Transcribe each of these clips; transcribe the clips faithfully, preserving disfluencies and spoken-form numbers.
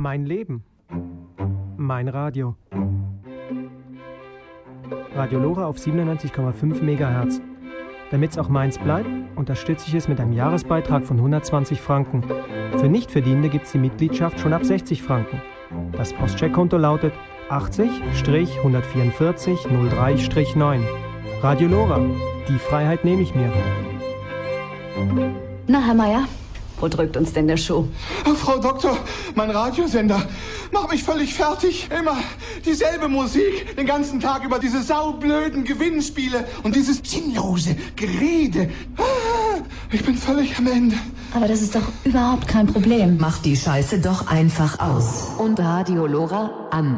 Mein Leben. Mein Radio. Radio Lora auf siebenundneunzig Komma fünf Megahertz. Damit es auch meins bleibt, unterstütze ich es mit einem Jahresbeitrag von hundertzwanzig Franken. Für Nichtverdienende gibt es die Mitgliedschaft schon ab sechzig Franken. Das Postcheckkonto lautet achtzig hundertvierundvierzig null drei neun. Radio Lora, die Freiheit nehme ich mir. Na, Herr Meier, wo drückt uns denn der Schuh? Oh, Frau Doktor, mein Radiosender macht mich völlig fertig. Immer dieselbe Musik, den ganzen Tag über diese saublöden Gewinnspiele und dieses sinnlose Gerede. Ich bin völlig am Ende. Aber das ist doch überhaupt kein Problem. Mach die Scheiße doch einfach aus. Und Radio Lora an.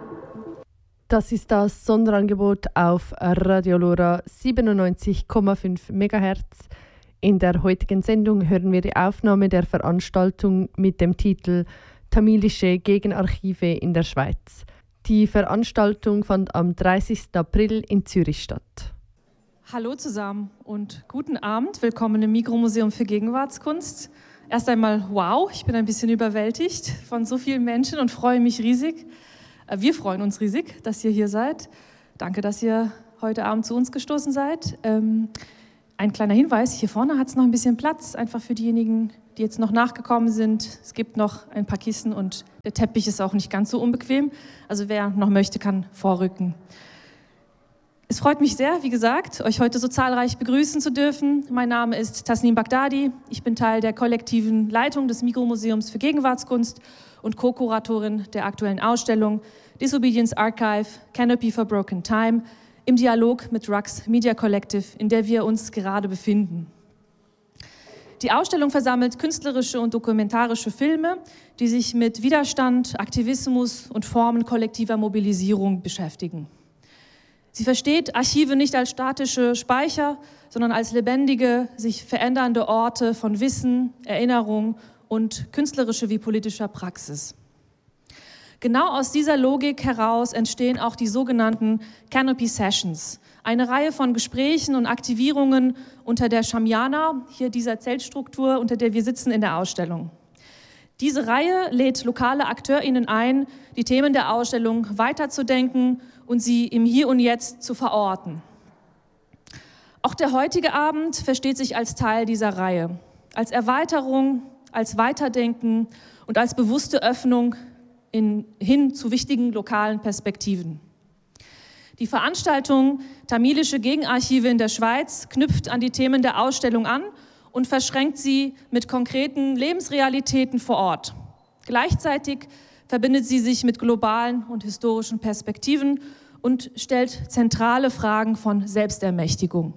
Das ist das Sonderangebot auf Radio Lora siebenundneunzig Komma fünf Megahertz. In der heutigen Sendung hören wir die Aufnahme der Veranstaltung mit dem Titel Tamilische Gegenarchive in der Schweiz. Die Veranstaltung fand am dreißigsten April in Zürich statt. Hallo zusammen und guten Abend. Willkommen im Mikromuseum für Gegenwartskunst. Erst einmal wow, ich bin ein bisschen überwältigt von so vielen Menschen und freue mich riesig. Wir freuen uns riesig, dass ihr hier seid. Danke, dass ihr heute Abend zu uns gestoßen seid. Ähm, ein kleiner Hinweis, hier vorne hat es noch ein bisschen Platz, einfach für diejenigen, die jetzt noch nachgekommen sind. Es gibt noch ein paar Kissen und der Teppich ist auch nicht ganz so unbequem. Also wer noch möchte, kann vorrücken. Es freut mich sehr, wie gesagt, euch heute so zahlreich begrüßen zu dürfen. Mein Name ist Tasnim Bagdadi. Ich bin Teil der kollektiven Leitung des Mikromuseums für Gegenwartskunst und Co-Kuratorin der aktuellen Ausstellung Disobedience Archive, Canopy for Broken Time im Dialog mit Rux Media Collective, in der wir uns gerade befinden. Die Ausstellung versammelt künstlerische und dokumentarische Filme, die sich mit Widerstand, Aktivismus und Formen kollektiver Mobilisierung beschäftigen. Sie versteht Archive nicht als statische Speicher, sondern als lebendige, sich verändernde Orte von Wissen, Erinnerung und künstlerischer wie politischer Praxis. Genau aus dieser Logik heraus entstehen auch die sogenannten Canopy Sessions, eine Reihe von Gesprächen und Aktivierungen unter der Shamiana, hier dieser Zeltstruktur, unter der wir sitzen in der Ausstellung. Diese Reihe lädt lokale AkteurInnen ein, die Themen der Ausstellung weiterzudenken und sie im Hier und Jetzt zu verorten. Auch der heutige Abend versteht sich als Teil dieser Reihe, als Erweiterung, als Weiterdenken und als bewusste Öffnung in, hin zu wichtigen lokalen Perspektiven. Die Veranstaltung Tamilische Gegenarchive in der Schweiz knüpft an die Themen der Ausstellung an und verschränkt sie mit konkreten Lebensrealitäten vor Ort. Gleichzeitig verbindet sie sich mit globalen und historischen Perspektiven und stellt zentrale Fragen von Selbstermächtigung.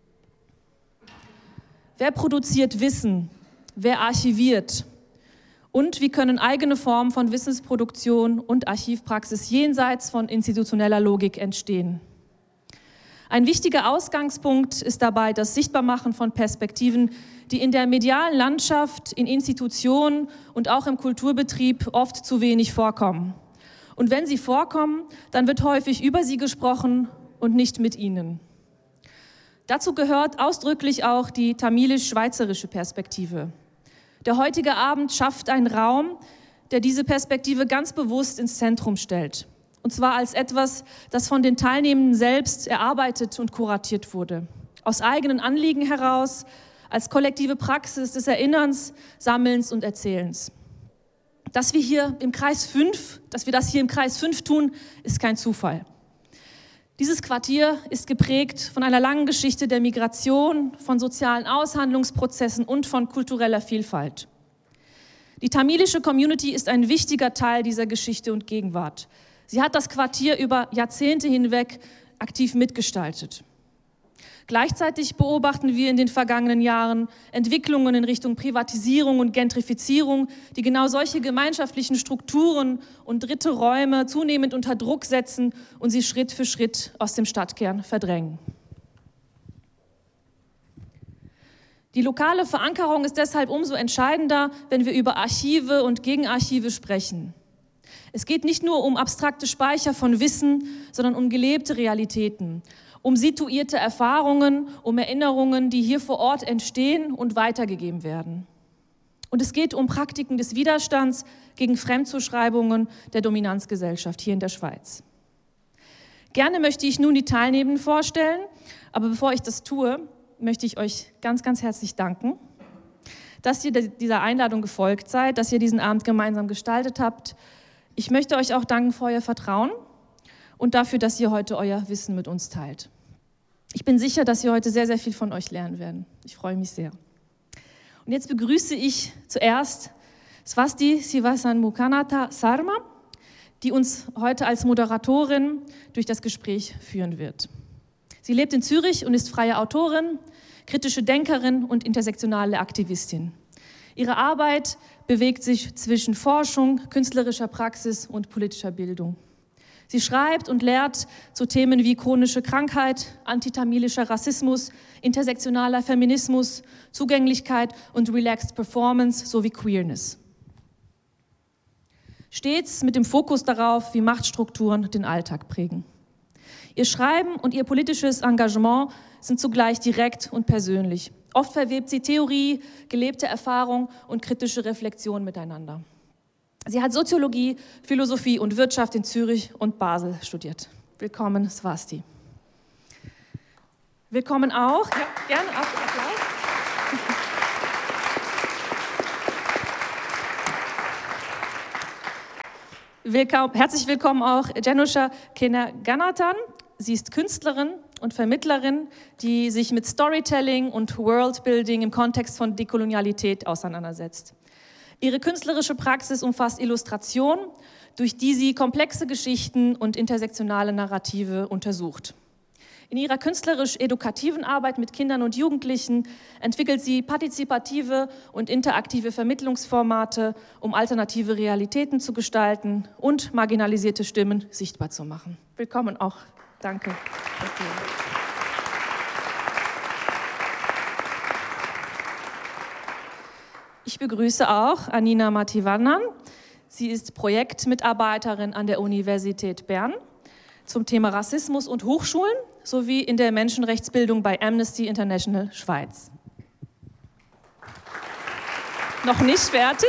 Wer produziert Wissen? Wer archiviert? Und wie können eigene Formen von Wissensproduktion und Archivpraxis jenseits von institutioneller Logik entstehen? Ein wichtiger Ausgangspunkt ist dabei das Sichtbarmachen von Perspektiven, die in der medialen Landschaft, in Institutionen und auch im Kulturbetrieb oft zu wenig vorkommen. Und wenn sie vorkommen, dann wird häufig über sie gesprochen und nicht mit ihnen. Dazu gehört ausdrücklich auch die tamilisch-schweizerische Perspektive. Der heutige Abend schafft einen Raum, der diese Perspektive ganz bewusst ins Zentrum stellt. Und zwar als etwas, das von den Teilnehmenden selbst erarbeitet und kuratiert wurde. Aus eigenen Anliegen heraus, als kollektive Praxis des Erinnerns, Sammelns und Erzählens. Dass wir hier im Kreis fünf, dass wir das hier im Kreis fünf tun, ist kein Zufall. Dieses Quartier ist geprägt von einer langen Geschichte der Migration, von sozialen Aushandlungsprozessen und von kultureller Vielfalt. Die tamilische Community ist ein wichtiger Teil dieser Geschichte und Gegenwart. Sie hat das Quartier über Jahrzehnte hinweg aktiv mitgestaltet. Gleichzeitig beobachten wir in den vergangenen Jahren Entwicklungen in Richtung Privatisierung und Gentrifizierung, die genau solche gemeinschaftlichen Strukturen und dritte Räume zunehmend unter Druck setzen und sie Schritt für Schritt aus dem Stadtkern verdrängen. Die lokale Verankerung ist deshalb umso entscheidender, wenn wir über Archive und Gegenarchive sprechen. Es geht nicht nur um abstrakte Speicher von Wissen, sondern um gelebte Realitäten, um situierte Erfahrungen, um Erinnerungen, die hier vor Ort entstehen und weitergegeben werden. Und es geht um Praktiken des Widerstands gegen Fremdzuschreibungen der Dominanzgesellschaft hier in der Schweiz. Gerne möchte ich nun die Teilnehmenden vorstellen, aber bevor ich das tue, möchte ich euch ganz, ganz herzlich danken, dass ihr dieser Einladung gefolgt seid, dass ihr diesen Abend gemeinsam gestaltet habt. Ich möchte euch auch danken für euer Vertrauen und dafür, dass ihr heute euer Wissen mit uns teilt. Ich bin sicher, dass wir heute sehr, sehr viel von euch lernen werden. Ich freue mich sehr. Und jetzt begrüße ich zuerst Swasti Sivasanmukhanatha Sarma, die uns heute als Moderatorin durch das Gespräch führen wird. Sie lebt in Zürich und ist freie Autorin, kritische Denkerin und intersektionale Aktivistin. Ihre Arbeit bewegt sich zwischen Forschung, künstlerischer Praxis und politischer Bildung. Sie schreibt und lehrt zu Themen wie chronische Krankheit, antitamilischer Rassismus, intersektionaler Feminismus, Zugänglichkeit und Relaxed Performance sowie Queerness. Stets mit dem Fokus darauf, wie Machtstrukturen den Alltag prägen. Ihr Schreiben und ihr politisches Engagement sind zugleich direkt und persönlich. Oft verwebt sie Theorie, gelebte Erfahrung und kritische Reflexion miteinander. Sie hat Soziologie, Philosophie und Wirtschaft in Zürich und Basel studiert. Willkommen, Swasti. Willkommen auch, ja, gerne Applaus. Willkommen, herzlich willkommen auch Janusha Kenaganathan. Sie ist Künstlerin und Vermittlerin, die sich mit Storytelling und Worldbuilding im Kontext von Dekolonialität auseinandersetzt. Ihre künstlerische Praxis umfasst Illustration, durch die sie komplexe Geschichten und intersektionale Narrative untersucht. In ihrer künstlerisch-edukativen Arbeit mit Kindern und Jugendlichen entwickelt sie partizipative und interaktive Vermittlungsformate, um alternative Realitäten zu gestalten und marginalisierte Stimmen sichtbar zu machen. Willkommen auch. Danke. Ich begrüße auch Anina Mativannan. Sie ist Projektmitarbeiterin an der Universität Bern zum Thema Rassismus und Hochschulen sowie in der Menschenrechtsbildung bei Amnesty International Schweiz. Noch nicht fertig?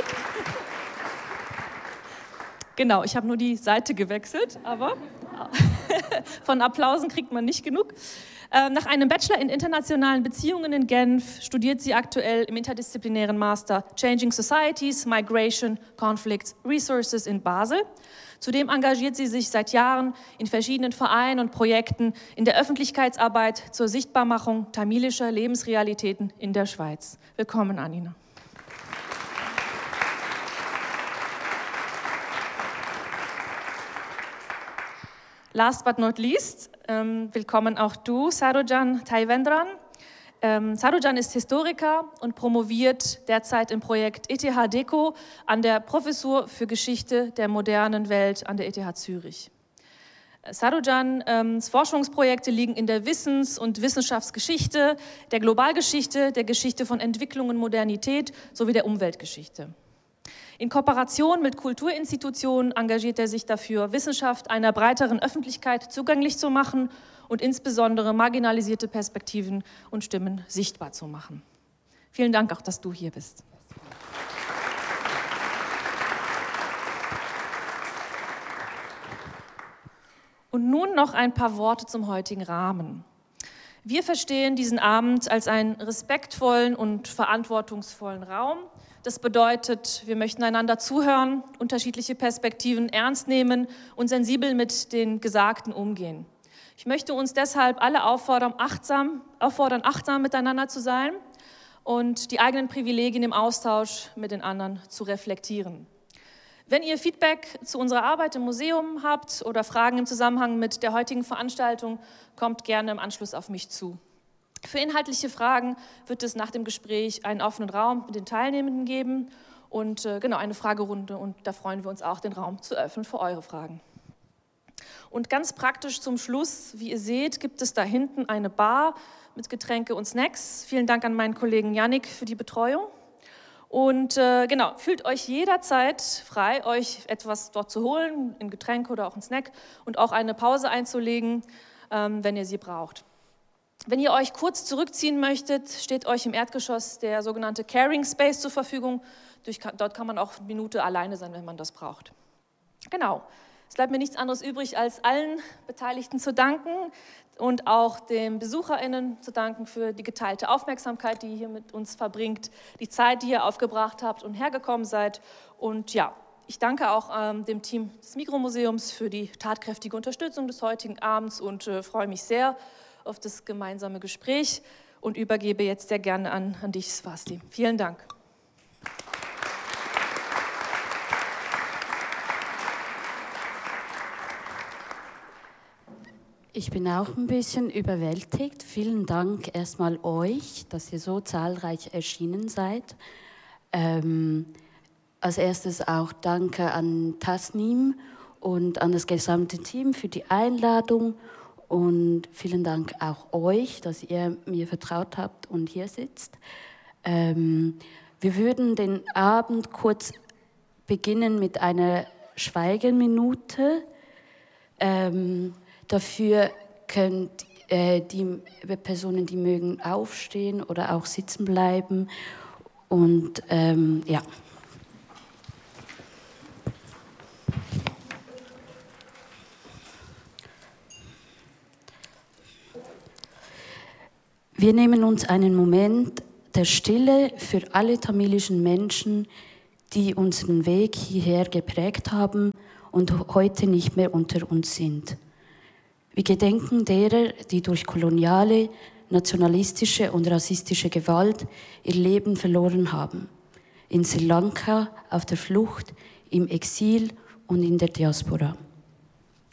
Genau, ich habe nur die Seite gewechselt, aber von Applausen kriegt man nicht genug. Nach einem Bachelor in internationalen Beziehungen in Genf studiert sie aktuell im interdisziplinären Master Changing Societies, Migration, Conflicts, Resources in Basel. Zudem engagiert sie sich seit Jahren in verschiedenen Vereinen und Projekten in der Öffentlichkeitsarbeit zur Sichtbarmachung tamilischer Lebensrealitäten in der Schweiz. Willkommen, Anina. Last but not least, ähm, willkommen auch du, Sarojan Taivendran. Ähm, Sarojan ist Historiker und promoviert derzeit im Projekt E T H Deko an der Professur für Geschichte der modernen Welt an der E T H Zürich. Sarojans ähm, Forschungsprojekte liegen in der Wissens- und Wissenschaftsgeschichte, der Globalgeschichte, der Geschichte von Entwicklung und Modernität sowie der Umweltgeschichte. In Kooperation mit Kulturinstitutionen engagiert er sich dafür, Wissenschaft einer breiteren Öffentlichkeit zugänglich zu machen und insbesondere marginalisierte Perspektiven und Stimmen sichtbar zu machen. Vielen Dank auch, dass du hier bist. Und nun noch ein paar Worte zum heutigen Rahmen. Wir verstehen diesen Abend als einen respektvollen und verantwortungsvollen Raum. Das bedeutet, wir möchten einander zuhören, unterschiedliche Perspektiven ernst nehmen und sensibel mit den Gesagten umgehen. Ich möchte uns deshalb alle auffordern, achtsam, auffordern, achtsam miteinander zu sein und die eigenen Privilegien im Austausch mit den anderen zu reflektieren. Wenn ihr Feedback zu unserer Arbeit im Museum habt oder Fragen im Zusammenhang mit der heutigen Veranstaltung, kommt gerne im Anschluss auf mich zu. Für inhaltliche Fragen wird es nach dem Gespräch einen offenen Raum mit den Teilnehmenden geben und äh, genau eine Fragerunde, und da freuen wir uns auch, den Raum zu öffnen für eure Fragen. Und ganz praktisch zum Schluss, wie ihr seht, gibt es da hinten eine Bar mit Getränke und Snacks. Vielen Dank an meinen Kollegen Yannick für die Betreuung. Und äh, genau, fühlt euch jederzeit frei, euch etwas dort zu holen, ein Getränk oder auch ein Snack, und auch eine Pause einzulegen, ähm, wenn ihr sie braucht. Wenn ihr euch kurz zurückziehen möchtet, steht euch im Erdgeschoss der sogenannte Caring Space zur Verfügung. Durch, dort kann man auch eine Minute alleine sein, wenn man das braucht. Genau. Es bleibt mir nichts anderes übrig, als allen Beteiligten zu danken und auch den BesucherInnen zu danken für die geteilte Aufmerksamkeit, die ihr hier mit uns verbringt, die Zeit, die ihr aufgebracht habt und hergekommen seid. Und ja, ich danke auch ähm, dem Team des Mikromuseums für die tatkräftige Unterstützung des heutigen Abends und äh, freue mich sehr auf das gemeinsame Gespräch und übergebe jetzt sehr gerne an, an dich, Svasti. Vielen Dank. Ich bin auch ein bisschen überwältigt. Vielen Dank erstmal euch, dass ihr so zahlreich erschienen seid. Ähm, als erstes auch danke an Tasnim und an das gesamte Team für die Einladung und vielen Dank auch euch, dass ihr mir vertraut habt und hier sitzt. Ähm, wir würden den Abend kurz beginnen mit einer Schweigeminute. Ähm, Dafür können äh, die Personen, die mögen, aufstehen oder auch sitzen bleiben. Und ähm, ja. Wir nehmen uns einen Moment der Stille für alle tamilischen Menschen, die unseren Weg hierher geprägt haben und heute nicht mehr unter uns sind. Wir gedenken derer, die durch koloniale, nationalistische und rassistische Gewalt ihr Leben verloren haben. In Sri Lanka, auf der Flucht, im Exil und in der Diaspora.